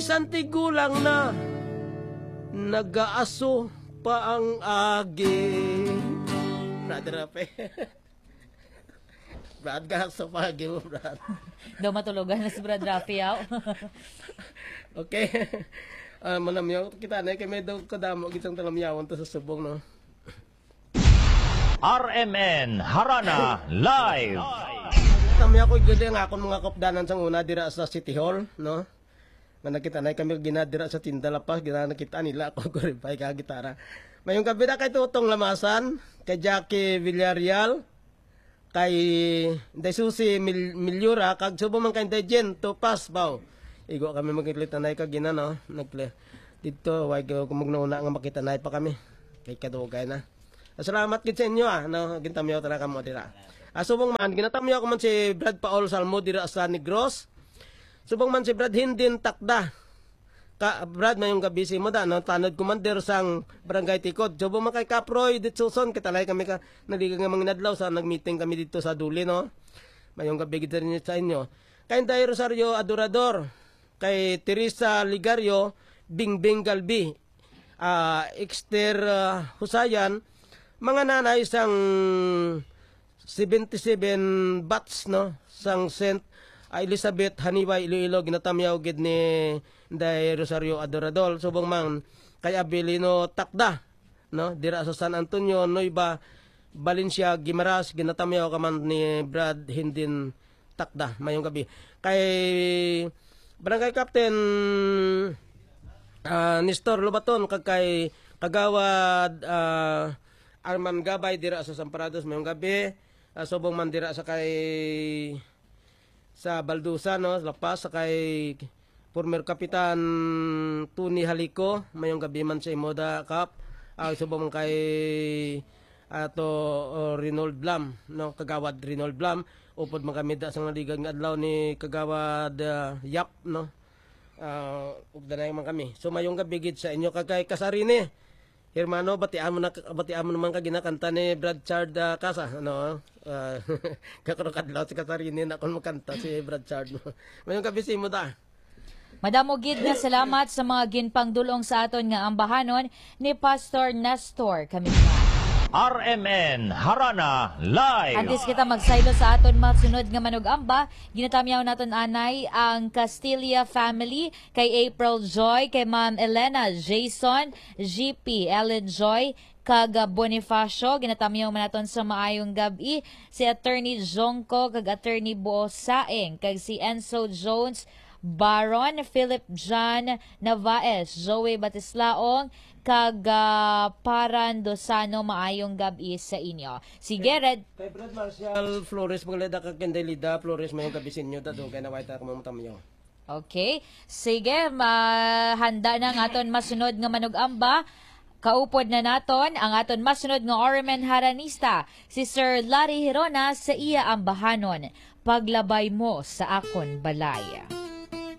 bisan tigulang na nag-aaso pa ang agi. Brother Rape. Brad, gahak sa pagi mo, Brad. Daw matulugan na si Brad Rafael. Okay. Manamyaw, kita na, kaya may daw kadamo, kitang talamyawan to sa subong, no? RMN Harana Live. Tamya ko gede nga akong mga kapdanan sa una dira sa City Hall, no? Nga nakita na kami ginadira sa tinda lapas, nakita nila ako goripay ka gitara. Mayong gabi na kay Tutong Lamasan, kay Jackie Villarreal, kay Susi Milyura, kag subo man kay Jen Topas baw. Igo kami magkita na kag gina, no? Dito wag ko magnauna nga makita na pa kami. Kay kadugay na. Salamat gid sa inyo no? Gintamyo talaga mo dira. Subong man ginatamyo ko man si Brad Paul Salmo dira sa Negros. Subong man si Brad Hindin Takda. Brad mayong gabi si mo da no tanod commander sang Barangay Tikod. Subong man kay Kaproy dit suson kitalay kami ka naliga nga manginadlaw sa nagmeeting kami dito sa Duli no. Mayong gabi gid rin sa inyo. Kay Day Rosario Adorador, kay Teresa Ligario, Bingbing Galbi, Exter Husayan, mga nanay sang 77 bats no sang Saint Elizabeth Haniway Iloilo ginatamyaw gid ni Day Rosario Adorador. Subong man kay Abilino Takda no dira sa San Antonio Nueva Valencia Gimaras ginatamyaw ka man ni Brad Hindin Takda. Mayong gabi kay Barangay Captain Nestor Lobaton kag kay Kagawad Arman Gabay dira sa Samparados mayong gabi. Subong man dira sa kay sa Baldusa no Lapas sa kay former Kapitan Tuni Haliko mayong gabi man sa Imoda Cup. Subong man kay Reynold Blam no Kagawad Reynold Blam upod man kami da sa naligang adlaw ni Kagawad Yap no ug danay man kami. So mayong gabi gid sa inyo kay Kasarine Hermano, batian mo naman ka ginakanta ni Brad Chard Casa, ano? Kakarokadlaw si Kasarine na kung makanta si Brad Chard. Mayong kabisi mo da. Madamo gid nga salamat sa mga ginpangdulong sa aton nga ambahanon ni Pastor Nestor kami nga. RMN Harana Live. Antes kita magsaylo sa aton masunod nga manug-amba, ginatamyaw naton anay ang Castilla family kay April Joy, kay Ma'am Elena Jason, GP Ellen Joy, kag Bonifacio. Ginatamyaw man naton sa maayong gabi si Attorney Jonko kag Attorney Buo Saeng, kag si Enzo Jones Baron, Philip John Navaes, Joey Batislaong, kag Paran Dosano, maayong gabi sa inyo. Sige, Red. Kay Brad Marcial Flores, magleda kag Candelida Flores, mayong gabi sa inyo. Tado, kaya naway ta kamamutamyo. Okay. Sige, handa na ng aton masunod nga manug-amba. Kaupod na naton ang aton masunod nga Ormen Haranista, si Sir Larry Hirona sa iya ambahanon. Paglabay mo sa akon balay.